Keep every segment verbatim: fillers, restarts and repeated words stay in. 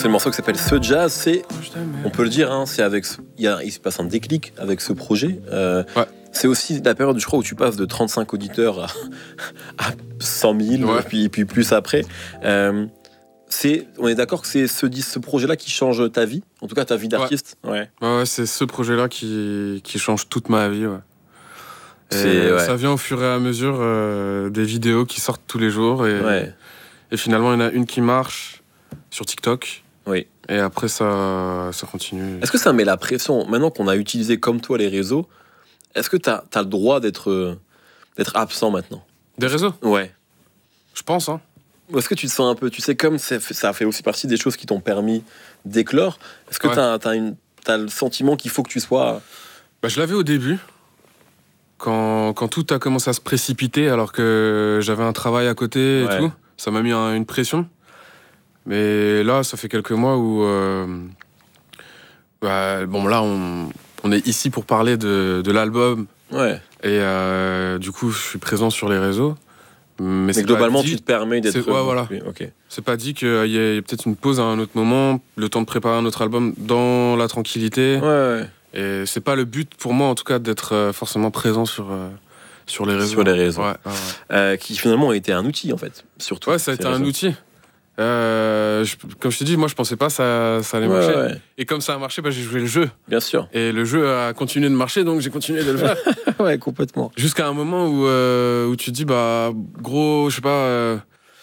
c'est le morceau qui s'appelle Ce Jazz. C'est, on peut le dire, hein, c'est avec, il y a, il se passe un déclic avec ce projet. Euh, ouais. C'est aussi la période, je crois, où tu passes de trente-cinq auditeurs à, à cent mille, ouais. puis, puis plus après. Euh, c'est, on est d'accord que c'est ce, ce projet-là qui change ta vie, en tout cas ta vie d'artiste. Ouais, ouais. ouais, ouais c'est ce projet-là qui, qui change toute ma vie. Ouais. C'est, ouais. Ça vient au fur et à mesure euh, des vidéos qui sortent tous les jours. Et, ouais. et finalement, il y en a une qui marche sur TikTok. Oui. Et après, ça, ça continue. Est-ce que ça met la pression, maintenant qu'on a utilisé comme toi les réseaux, est-ce que tu as le droit d'être, d'être absent maintenant? Des réseaux? Ouais. Je pense, hein. Ou est-ce que tu te sens un peu, tu sais, comme ça fait aussi partie des choses qui t'ont permis d'éclore, est-ce que ouais. tu as, t'as une, t'as le sentiment qu'il faut que tu sois... Bah, je l'avais au début, quand, quand tout a commencé à se précipiter, alors que j'avais un travail à côté et ouais. tout. Ça m'a mis un, une pression. Mais là, ça fait quelques mois où... Euh, bah, bon, là, on, on est ici pour parler de, de l'album. Ouais. Et euh, du coup, je suis présent sur les réseaux. Mais, mais globalement, dit, tu te permets d'être... Ouais, voilà. Okay. C'est pas dit qu'il y ait peut-être une pause à un autre moment, le temps de préparer un autre album dans la tranquillité. Ouais, ouais. Et c'est pas le but pour moi, en tout cas, d'être forcément présent sur, euh, sur les réseaux. Sur les réseaux. Ouais, ouais, ouais. Euh, qui finalement a été un outil, en fait, surtout. Ouais, ça a été réseaux. un outil. Euh, je, comme je t'ai dit, moi je pensais pas que ça, ça allait ouais, marcher. Ouais. Et comme ça a marché, bah, j'ai joué le jeu. Bien sûr. Et le jeu a continué de marcher, donc j'ai continué de le faire. Ouais, complètement. Jusqu'à un moment où, euh, où tu te dis, bah, gros, je sais pas, euh,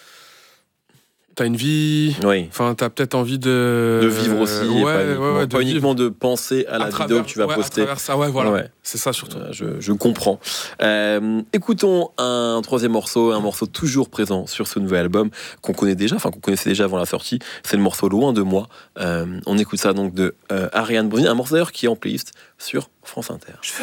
t'as une vie. Oui. Enfin, t'as peut-être envie de. De vivre aussi. Euh, ouais, pas uniquement, ouais, ouais, pas de uniquement de penser à la à vidéo travers, que tu vas ouais, poster. À travers ça, ouais, voilà. Ouais. C'est ça surtout. Euh, je, je comprends. Euh, écoutons un troisième morceau, un morceau toujours présent sur ce nouvel album qu'on connaît déjà, enfin qu'on connaissait déjà avant la sortie. C'est le morceau Loin de moi. Euh, on écoute ça donc de euh, Ariane Bronini, un morceau d'ailleurs qui est en playlist sur France Inter.